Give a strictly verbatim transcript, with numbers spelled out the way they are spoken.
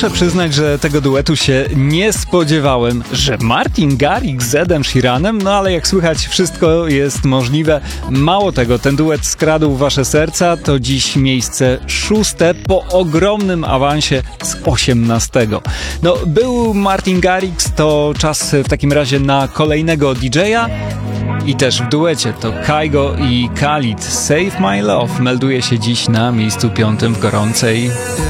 muszę przyznać, że tego duetu się nie spodziewałem, że Martin Garrix z Edem Sheeranem, no ale jak słychać, wszystko jest możliwe. Mało tego, ten duet skradł wasze serca, to dziś miejsce szóste po ogromnym awansie z osiemnastego. No, był Martin Garrix, to czas w takim razie na kolejnego D J-a. I też w duecie to Kygo i Khalid. Save My Love melduje się dziś na miejscu piątym w gorącej